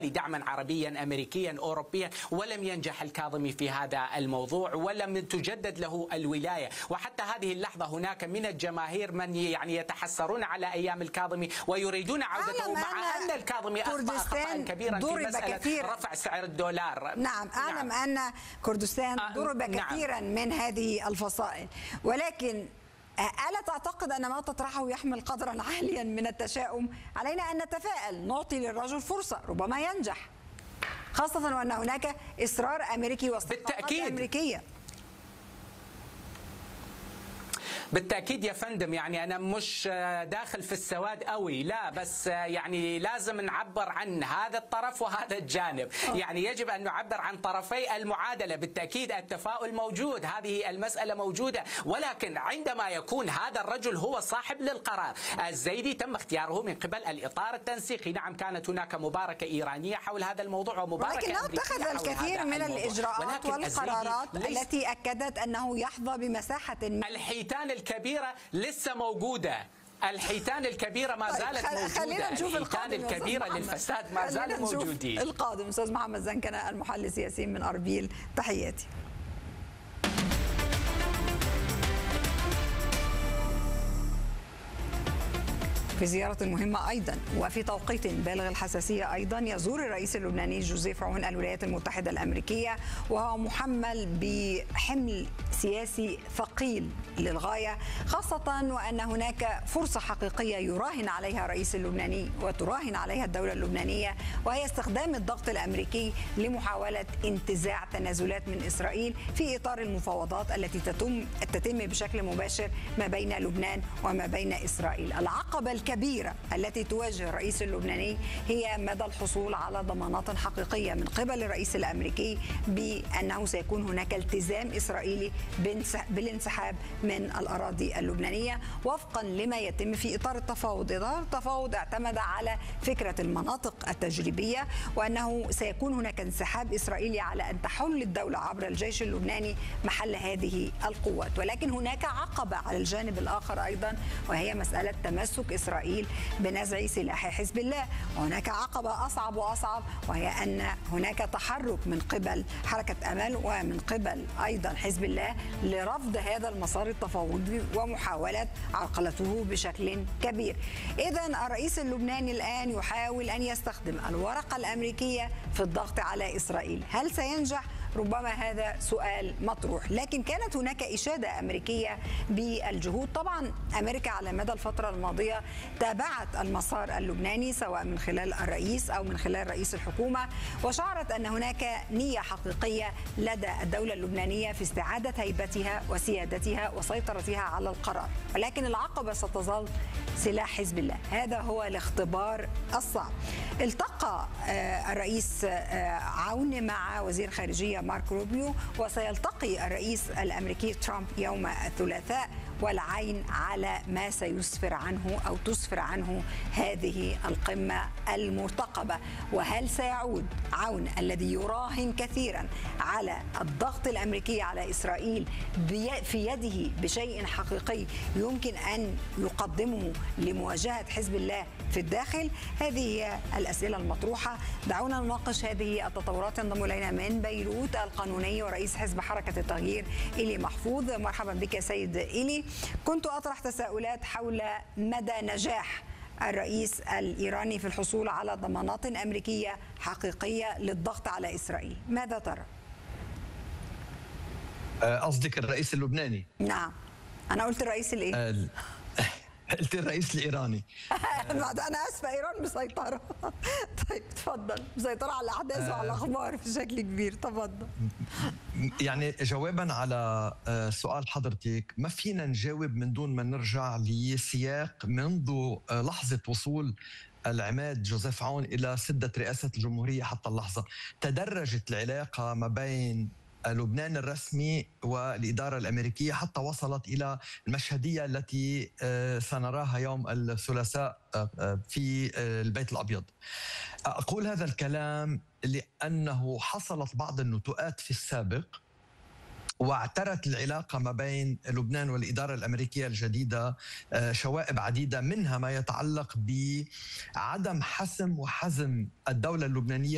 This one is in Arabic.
دعما عربيا أمريكيا أوروبيا، ولم ينجح الكاظمي في هذا الموضوع ولم تجدد له الولاية. وحتى هذه اللحظة هناك من الجماهير من يتحسرون على أيام الكاظمي ويريدون عودته، مع أن الكاظمي أخطأ خطأ كبيرا في مسألة رفع سعر الدولار. نعم، أعلم أن كردستان ضرب كثيرا من هذه الفصائل، ولكن ألا تعتقد أن ما تطرحه يحمل قدرا عاليا من التشاؤم؟ علينا أن نتفائل، نعطي للرجل فرصة، ربما ينجح، خاصة وأن هناك إصرار أمريكي واستحقاقات أمريكية. بالتأكيد يا فندم، يعني أنا مش داخل في السواد قوي، لا، بس يعني لازم نعبر عن هذا الطرف وهذا الجانب، يعني يجب أن نعبر عن طرفي المعادلة. بالتأكيد التفاؤل موجود، هذه المسألة موجودة، ولكن عندما يكون هذا الرجل هو صاحب للقرار. الزيدي تم اختياره من قبل الإطار التنسيقي، نعم كانت هناك مباركة إيرانية حول هذا الموضوع ومباركة ولكنه اتخذ الكثير من الإجراءات والقرارات التي أكدت أنه يحظى بمساحة. الحيتان الكبيرة لسه موجودة، الحيتان الكبيرة ما زالت موجودة، خلينا نشوف الحيتان الكبيرة للفساد ما زالوا موجودين. القادم أستاذ محمد زنكنة المحلل السياسي من أربيل، تحياتي. في زيارة مهمة أيضا وفي توقيت بالغ الحساسية أيضا، يزور الرئيس اللبناني جوزيف عون الولايات المتحدة الأمريكية، وهو محمل بحمل سياسي ثقيل للغاية، خاصة وأن هناك فرصة حقيقية يراهن عليها الرئيس اللبناني وتراهن عليها الدولة اللبنانية، وهي استخدام الضغط الأمريكي لمحاولة انتزاع تنازلات من إسرائيل في إطار المفاوضات التي تتم بشكل مباشر ما بين لبنان وما بين إسرائيل. العقبة الكبيرة التي تواجه الرئيس اللبناني هي مدى الحصول على ضمانات حقيقية من قبل الرئيس الأمريكي بأنه سيكون هناك التزام إسرائيلي بالانسحاب من الأراضي اللبنانية وفقا لما يتم في إطار التفاوض. التفاوض اعتمد على فكرة المناطق التجريبية، وأنه سيكون هناك انسحاب إسرائيلي على أن تحل الدولة عبر الجيش اللبناني محل هذه القوات. ولكن هناك عقبة على الجانب الآخر أيضا، وهي مسألة تمسك إسرائيل بنزع سلاح حزب الله. وهناك عقبة أصعب وأصعب، وهي أن هناك تحرك من قبل حركة أمل ومن قبل أيضا حزب الله لرفض هذا المسار التفاوضي ومحاولة عرقلته بشكل كبير. إذن الرئيس اللبناني الآن يحاول أن يستخدم الورقة الأمريكية في الضغط على إسرائيل. هل سينجح؟ ربما هذا سؤال مطروح، لكن كانت هناك إشادة أمريكية بالجهود. طبعا أمريكا على مدى الفترة الماضية تابعت المسار اللبناني سواء من خلال الرئيس أو من خلال رئيس الحكومة، وشعرت أن هناك نية حقيقية لدى الدولة اللبنانية في استعادة هيبتها وسيادتها وسيطرتها على القرار. ولكن العقبة ستظل سلاح حزب الله، هذا هو الاختبار الصعب. التقى الرئيس عون مع وزير خارجية مارك روبيو، وسيلتقي الرئيس الأمريكي ترامب يوم الثلاثاء، والعين على ما سيسفر عنه أو تسفر عنه هذه القمة المرتقبة. وهل سيعود عون الذي يراهن كثيرا على الضغط الأمريكي على إسرائيل في يده بشيء حقيقي يمكن أن يقدمه لمواجهة حزب الله في الداخل؟ هذه هي الأسئلة المطروحة. دعونا نناقش هذه التطورات. ينضم إلينا من بيروت القانوني ورئيس حزب حركة التغيير إيلي محفوظ. مرحبا بك سيد إيلي. كنت أطرح تساؤلات حول مدى نجاح الرئيس الإيراني في الحصول على ضمانات أمريكية حقيقية للضغط على إسرائيل، ماذا ترى؟ قصدك الرئيس اللبناني؟ نعم، أنا قلت الرئيس الإيه؟ قلت الرئيس الإيراني. أنا آسفة، إيران مسيطرة. طيب تفضل، مسيطرة على الأحداث وعلى الأخبار بشكل كبير، تفضل. يعني جوابا على سؤال حضرتك، ما فينا نجاوب من دون ما نرجع لسياق منذ لحظة وصول العماد جوزيف عون إلى سدة رئاسة الجمهورية حتى اللحظة. تدرجت العلاقة ما بين لبنان الرسمي والإدارة الأمريكية حتى وصلت إلى المشهدية التي سنراها يوم الثلاثاء في البيت الأبيض. أقول هذا الكلام لأنه حصلت بعض النتوءات في السابق واعترت العلاقة ما بين لبنان والإدارة الأمريكية الجديدة شوائب عديدة، منها ما يتعلق بعدم حسم وحزم الدولة اللبنانية